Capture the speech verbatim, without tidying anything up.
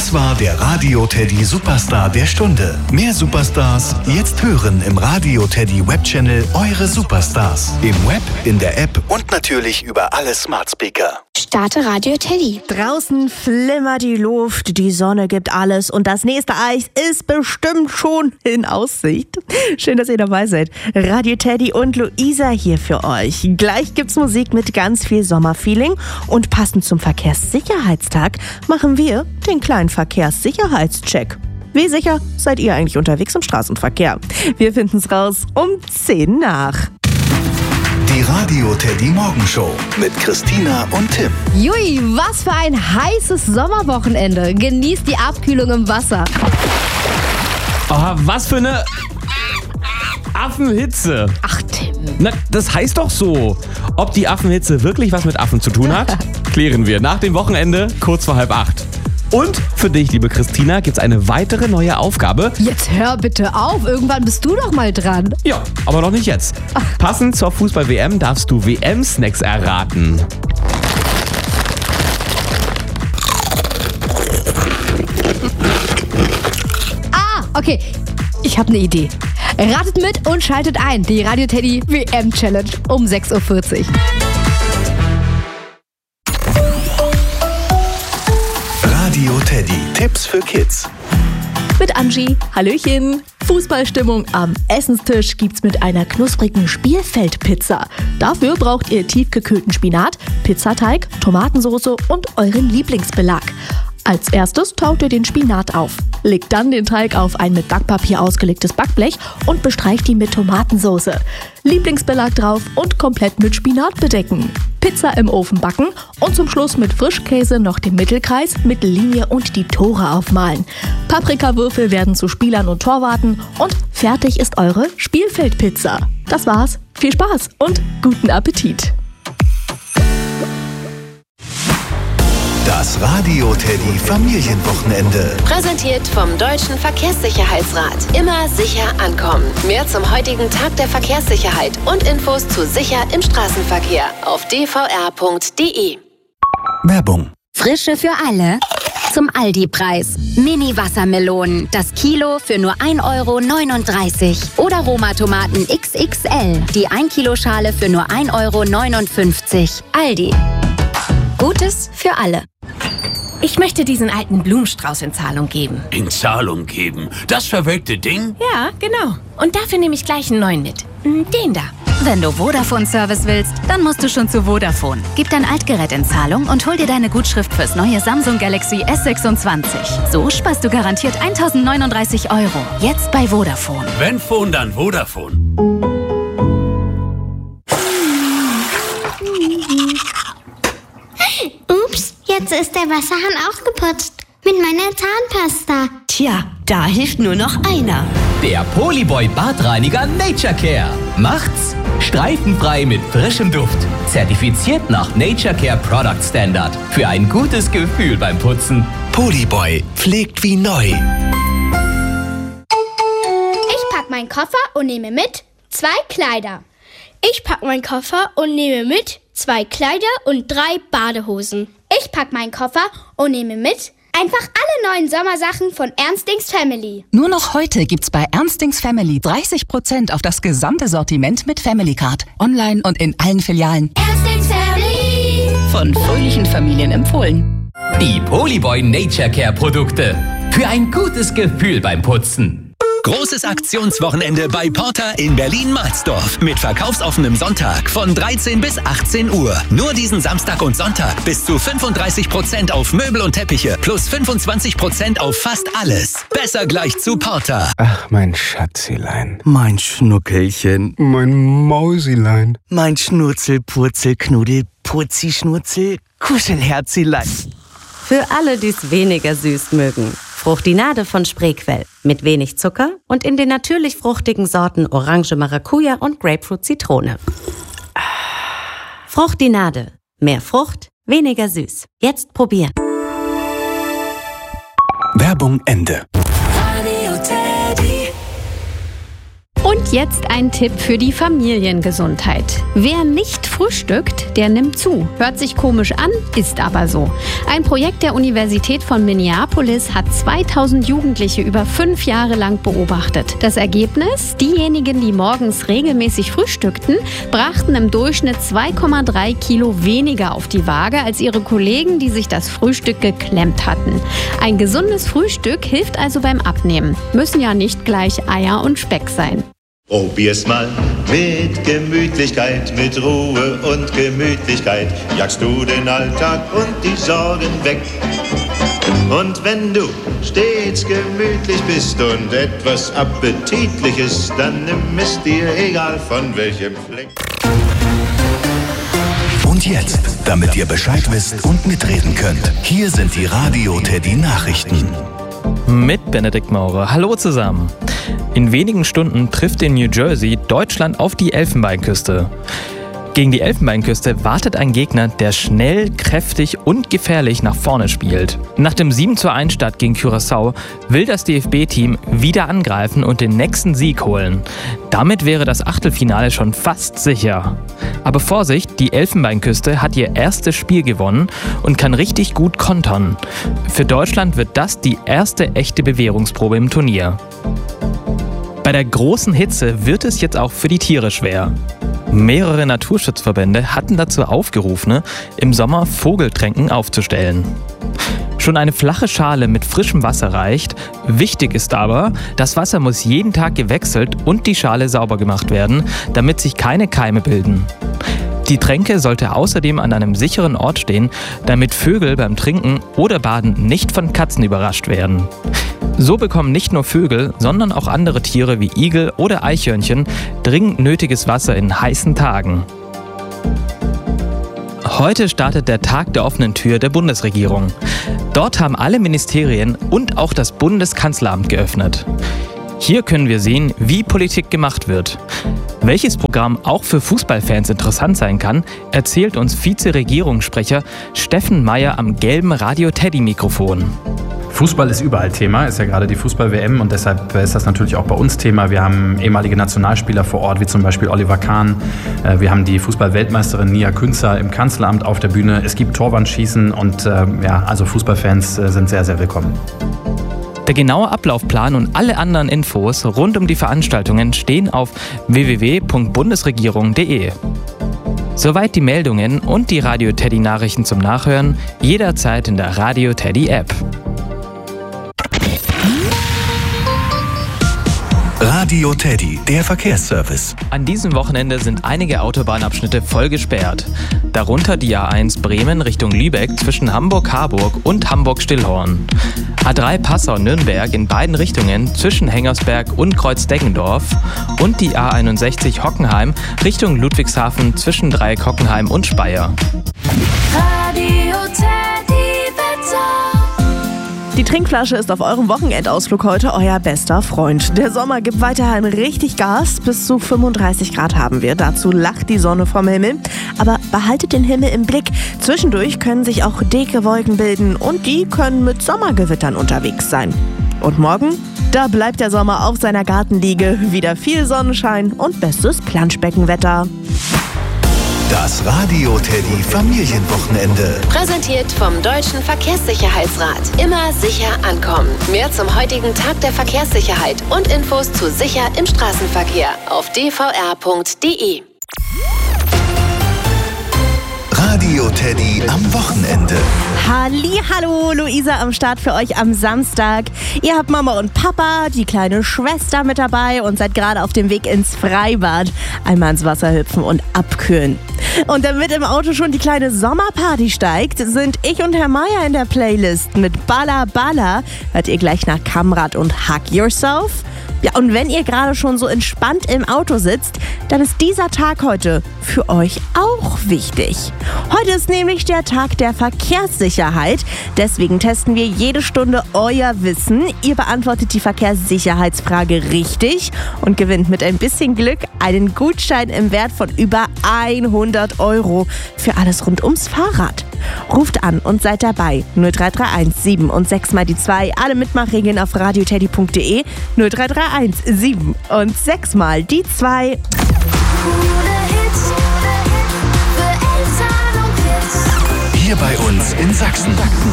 Das war der Radio Teddy Superstar der Stunde. Mehr Superstars jetzt hören im Radio Teddy Webchannel Eure Superstars. Im Web, in der App und natürlich über alle Smart Speaker. Starte Radio Teddy. Draußen flimmert die Luft, die Sonne gibt alles und das nächste Eis ist bestimmt schon in Aussicht. Schön, dass ihr dabei seid. Radio Teddy und Luisa hier für euch. Gleich gibt's Musik mit ganz viel Sommerfeeling und passend zum Verkehrssicherheitstag machen wir den kleinen Verkehrssicherheitscheck. Wie sicher seid ihr eigentlich unterwegs im Straßenverkehr? Wir finden's raus um zehn nach. Die Radio Teddy Morgenshow mit Christina und Tim. Jui, was für ein heißes Sommerwochenende. Genießt die Abkühlung im Wasser. Oh, was für eine Affenhitze. Ach, Tim. Na, das heißt doch so. Ob die Affenhitze wirklich was mit Affen zu tun hat, klären wir nach dem Wochenende kurz vor halb acht. Und für dich, liebe Christina, gibt's eine weitere neue Aufgabe. Jetzt hör bitte auf, irgendwann bist du doch mal dran. Ja, aber noch nicht jetzt. Passend zur Fußball-W M darfst du W M-Snacks erraten. Ah, okay, ich habe eine Idee. Ratet mit und schaltet ein. Die Radio Teddy W M-Challenge um sechs Uhr vierzig. Radio Teddy, Tipps für Kids. Mit Angie, Hallöchen. Fußballstimmung am Essenstisch gibt's mit einer knusprigen Spielfeldpizza. Dafür braucht ihr tiefgekühlten Spinat, Pizzateig, Tomatensauce und euren Lieblingsbelag. Als erstes taut ihr den Spinat auf. Legt dann den Teig auf ein mit Backpapier ausgelegtes Backblech und bestreicht ihn mit Tomatensauce. Lieblingsbelag drauf und komplett mit Spinat bedecken. Pizza im Ofen backen und zum Schluss mit Frischkäse noch den Mittelkreis, Mittellinie und die Tore aufmalen. Paprikawürfel werden zu Spielern und Torwarten und fertig ist eure Spielfeldpizza. Das war's. Viel Spaß und guten Appetit. Das Radio Teddy Familienwochenende. Präsentiert vom Deutschen Verkehrssicherheitsrat. Immer sicher ankommen. Mehr zum heutigen Tag der Verkehrssicherheit und Infos zu sicher im Straßenverkehr auf d v r punkt d e. Werbung. Frische für alle zum Aldi-Preis. Mini-Wassermelonen, das Kilo für nur ein Euro neununddreißig. Oder Roma-Tomaten X X L, die ein Kilo Schale für nur ein Euro neunundfünfzig. Aldi. Gutes für alle. Ich möchte diesen alten Blumenstrauß in Zahlung geben. In Zahlung geben? Das verwelkte Ding? Ja, genau. Und dafür nehme ich gleich einen neuen mit. Den da. Wenn du Vodafone-Service willst, dann musst du schon zu Vodafone. Gib dein Altgerät in Zahlung und hol dir deine Gutschrift fürs neue Samsung Galaxy S sechsundzwanzig. So sparst du garantiert eintausendneununddreißig Euro. Jetzt bei Vodafone. Wenn Phone, dann Vodafone. Ups, jetzt ist der Wasserhahn ausgeputzt. Mit meiner Zahnpasta. Tja, da hilft nur noch einer. Der Polyboy Badreiniger Nature Care. Macht's streifenfrei mit frischem Duft. Zertifiziert nach Nature Care Product Standard. Für ein gutes Gefühl beim Putzen. Polyboy pflegt wie neu. Ich pack meinen Koffer und nehme mit zwei Kleider. Ich pack meinen Koffer und nehme mit zwei Kleider und drei Badehosen. Ich pack meinen Koffer und nehme mit einfach alle neuen Sommersachen von Ernstings Family. Nur noch heute gibt's bei Ernstings Family dreißig Prozent auf das gesamte Sortiment mit Family Card. Online und in allen Filialen. Ernstings Family. Von fröhlichen Familien empfohlen. Die Polyboy Nature Care Produkte. Für ein gutes Gefühl beim Putzen. Großes Aktionswochenende bei Porter in Berlin-Marsdorf. Mit verkaufsoffenem Sonntag von dreizehn bis achtzehn Uhr. Nur diesen Samstag und Sonntag bis zu fünfunddreißig Prozent auf Möbel und Teppiche plus fünfundzwanzig Prozent auf fast alles. Besser gleich zu Porter. Ach, mein Schatzilein. Mein Schnuckelchen. Mein Mausilein. Mein Schnurzel, Purzel, Knuddel, Purzi, Schnurzel, Kuschelherzilein. Für alle, die es weniger süß mögen. Fruchtinade von Spreequell. Mit wenig Zucker und in den natürlich fruchtigen Sorten Orange, Maracuja und Grapefruit, Zitrone. Fruchtinade. Mehr Frucht, weniger süß. Jetzt probieren. Werbung Ende. Und jetzt ein Tipp für die Familiengesundheit. Wer nicht frühstückt, der nimmt zu. Hört sich komisch an, ist aber so. Ein Projekt der Universität von Minneapolis hat zweitausend Jugendliche über fünf Jahre lang beobachtet. Das Ergebnis? Diejenigen, die morgens regelmäßig frühstückten, brachten im Durchschnitt zwei Komma drei Kilo weniger auf die Waage als ihre Kollegen, die sich das Frühstück geklemmt hatten. Ein gesundes Frühstück hilft also beim Abnehmen. Müssen ja nicht gleich Eier und Speck sein. Probier's mal mit Gemütlichkeit, mit Ruhe und Gemütlichkeit, jagst du den Alltag und die Sorgen weg. Und wenn du stets gemütlich bist und etwas Appetitliches, dann nimm es dir, egal von welchem Fleck. Und jetzt, damit ihr Bescheid wisst und mitreden könnt, hier sind die Radio Teddy Nachrichten. Mit Benedikt Maurer. Hallo zusammen. In wenigen Stunden trifft in New Jersey Deutschland auf die Elfenbeinküste. Gegen die Elfenbeinküste wartet ein Gegner, der schnell, kräftig und gefährlich nach vorne spielt. Nach dem sieben zu eins Start gegen Curaçao will das D F B-Team wieder angreifen und den nächsten Sieg holen. Damit wäre das Achtelfinale schon fast sicher. Aber Vorsicht, die Elfenbeinküste hat ihr erstes Spiel gewonnen und kann richtig gut kontern. Für Deutschland wird das die erste echte Bewährungsprobe im Turnier. Bei der großen Hitze wird es jetzt auch für die Tiere schwer. Mehrere Naturschutzverbände hatten dazu aufgerufen, im Sommer Vogeltränken aufzustellen. Schon eine flache Schale mit frischem Wasser reicht. Wichtig ist aber, das Wasser muss jeden Tag gewechselt und die Schale sauber gemacht werden, damit sich keine Keime bilden. Die Tränke sollte außerdem an einem sicheren Ort stehen, damit Vögel beim Trinken oder Baden nicht von Katzen überrascht werden. So bekommen nicht nur Vögel, sondern auch andere Tiere wie Igel oder Eichhörnchen dringend nötiges Wasser in heißen Tagen. Heute startet der Tag der offenen Tür der Bundesregierung. Dort haben alle Ministerien und auch das Bundeskanzleramt geöffnet. Hier können wir sehen, wie Politik gemacht wird. Welches Programm auch für Fußballfans interessant sein kann, erzählt uns Vize-Regierungssprecher Steffen Meyer am gelben Radio Teddy Mikrofon. Fußball ist überall Thema, ist ja gerade die Fußball-W M und deshalb ist das natürlich auch bei uns Thema. Wir haben ehemalige Nationalspieler vor Ort, wie zum Beispiel Oliver Kahn. Wir haben die Fußball-Weltmeisterin Nia Künzer im Kanzleramt auf der Bühne. Es gibt Torwandschießen und ja, also Fußballfans sind sehr, sehr willkommen. Der genaue Ablaufplan und alle anderen Infos rund um die Veranstaltungen stehen auf w w w punkt bundesregierung punkt d e. Soweit die Meldungen und die Radio Teddy Nachrichten zum Nachhören, jederzeit in der Radio Teddy App. Radio Teddy, der Verkehrsservice. An diesem Wochenende sind einige Autobahnabschnitte voll gesperrt. Darunter die A eins Bremen Richtung Lübeck zwischen Hamburg-Harburg und Hamburg-Stillhorn. A drei Passau-Nürnberg in beiden Richtungen zwischen Hengersberg und Kreuz-Deggendorf. Und die A einundsechzig Hockenheim Richtung Ludwigshafen zwischen Dreieck-Hockenheim und Speyer. Radio Teddy Wetter. Die Trinkflasche ist auf eurem Wochenendausflug heute euer bester Freund. Der Sommer gibt weiterhin richtig Gas. Bis zu fünfunddreißig Grad haben wir. Dazu lacht die Sonne vom Himmel. Aber behaltet den Himmel im Blick. Zwischendurch können sich auch dicke Wolken bilden und die können mit Sommergewittern unterwegs sein. Und morgen? Da bleibt der Sommer auf seiner Gartenliege. Wieder viel Sonnenschein und bestes Planschbeckenwetter. Das Radio Teddy Familienwochenende. Präsentiert vom Deutschen Verkehrssicherheitsrat. Immer sicher ankommen. Mehr zum heutigen Tag der Verkehrssicherheit und Infos zu sicher im Straßenverkehr auf d v r punkt d e. Radio Teddy am Wochenende. Hallihallo, Luisa am Start für euch am Samstag. Ihr habt Mama und Papa, die kleine Schwester mit dabei und seid gerade auf dem Weg ins Freibad. Einmal ins Wasser hüpfen und abkühlen. Und damit im Auto schon die kleine Sommerparty steigt, sind ich und Herr Meier in der Playlist. Mit Balla Balla hört ihr gleich nach Kamrat und Hug Yourself. Ja, und wenn ihr gerade schon so entspannt im Auto sitzt, dann ist dieser Tag heute für euch auch wichtig. Heute ist nämlich der Tag der Verkehrssicherheit. Deswegen testen wir jede Stunde euer Wissen. Ihr beantwortet die Verkehrssicherheitsfrage richtig und gewinnt mit ein bisschen Glück einen Gutschein im Wert von über hundert Euro für alles rund ums Fahrrad. Ruft an und seid dabei. null drei drei eins sieben und sechs mal die zwei. Alle Mitmachregeln auf radioteddy punkt de. null drei drei eins sieben und sechs mal die zwei. Hier bei uns in Sachsen.